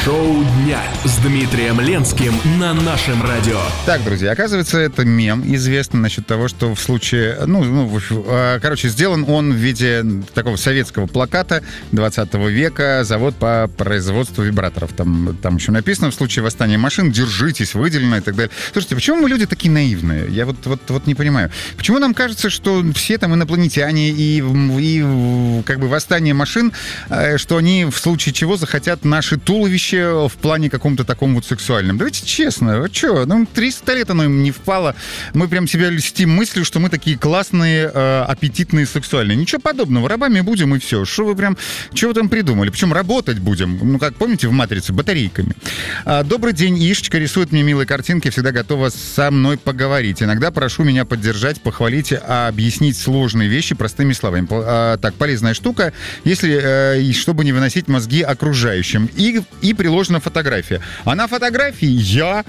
Шоу дня с Дмитрием Ленским на нашем радио. Так, друзья, оказывается, это мем известный насчет того, что в случае... сделан он в виде такого советского плаката 20 века, завод по производству вибраторов. Там еще написано: в случае восстания машин держитесь, выделено и так далее. Слушайте, почему мы люди такие наивные? Я вот не понимаю. Почему нам кажется, что все там инопланетяне и как бы восстание машин, что они в случае чего захотят наши туловища в плане каком-то таком вот сексуальном? Давайте честно, вы что? 300 лет оно им не впало. Мы прям себя льстим мыслью, что мы такие классные, аппетитные, сексуальные. Ничего подобного. Рабами будем и все. Что вы там придумали? Причем работать будем, как помните в «Матрице», батарейками. Добрый день. Ишечка рисует мне милые картинки, всегда готова со мной поговорить. Иногда прошу меня поддержать, похвалить, объяснить сложные вещи простыми словами. Так, полезная штука, чтобы не выносить мозги окружающим. И приложена фотография. А на фотографии я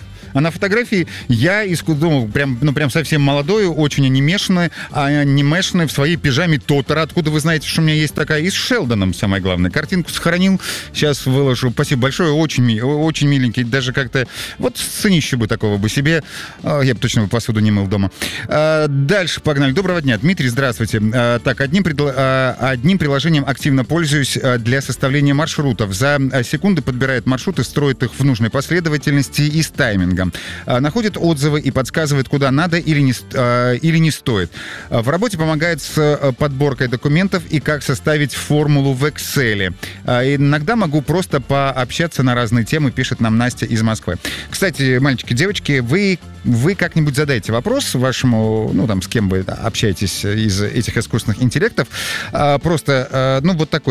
из дома прям совсем молодой, очень анимешный в своей пижаме Тотора. Откуда вы знаете, что у меня есть такая? И с Шелдоном, самое главное. Картинку сохранил, сейчас выложу. Спасибо большое, очень, очень миленький. Даже как-то вот сценище бы такого бы себе. Я бы точно посуду не мыл дома. Дальше погнали. Доброго дня, Дмитрий, здравствуйте. Так, одним приложением активно пользуюсь для составления маршрутов. За секунды подбирает маршруты, строит их в нужной последовательности и с таймингом. Находит отзывы и подсказывает, куда надо или не стоит. В работе помогает с подборкой документов и как составить формулу в Excel. Иногда могу просто пообщаться на разные темы, пишет нам Настя из Москвы. Кстати, мальчики, девочки, вы как-нибудь задайте вопрос вашему, с кем вы общаетесь из этих искусственных интеллектов. Просто,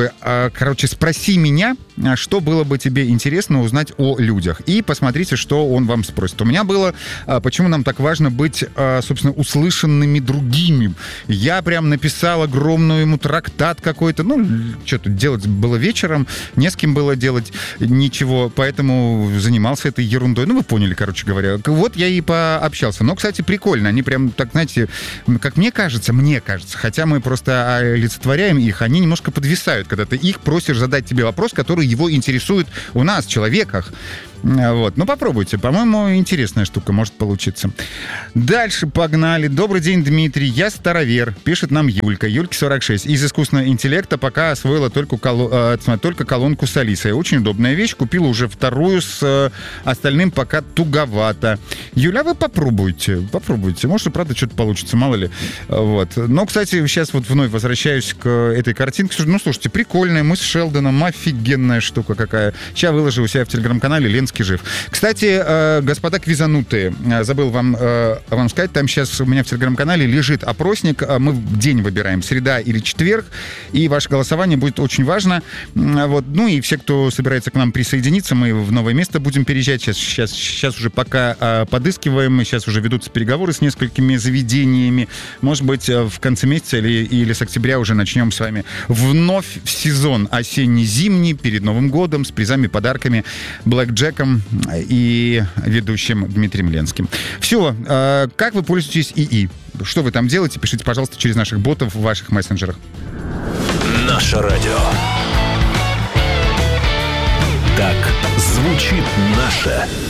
спроси меня, что было бы тебе интересно узнать о людях. И посмотрите, что он вам спросит. У меня было, почему нам так важно быть, собственно, услышанными другими. Я прям написал огромный ему трактат какой-то. Что тут делать было вечером, не с кем было делать ничего, поэтому занимался этой ерундой. Вы поняли, короче говоря. Вот я и пообщался. Но, кстати, прикольно. Они прям, так, знаете, как мне кажется, хотя мы просто олицетворяем их, они немножко подвисают, когда ты их просишь задать тебе вопрос, который его интересует у нас, человеках. Попробуйте. По-моему, интересная штука может получиться. Дальше погнали. Добрый день, Дмитрий. Я старовер. Пишет нам Юлька. Юльке 46. Из искусственного интеллекта пока освоила только колонку с Алисой. Очень удобная вещь. Купила уже вторую, с остальным пока туговато. Юля, вы попробуйте. Может, и правда что-то получится, мало ли. Но, кстати, сейчас вновь возвращаюсь к этой картинке. Слушайте, прикольная. Мы с Шелдоном. Офигенная штука какая. Сейчас выложу у себя в телеграм-канале Ленский жив. Кстати, господа квизанутые, забыл вам сказать, там сейчас у меня в телеграм-канале лежит опросник. Мы день выбираем, среда или четверг, и ваше голосование будет очень важно. И все, кто собирается к нам присоединиться, мы в новое место будем переезжать. Сейчас уже пока подыскиваем, сейчас уже ведутся переговоры с несколькими заведениями. Может быть, в конце месяца или с октября уже начнем с вами вновь в сезон осенне-зимний, перед Новым годом, с призами, подарками, блэкджеком и ведущим Дмитрием Ленским. Все. Как вы пользуетесь ИИ? Что вы там делаете? Пишите, пожалуйста, через наших ботов в ваших мессенджерах. Наше радио. Так звучит наше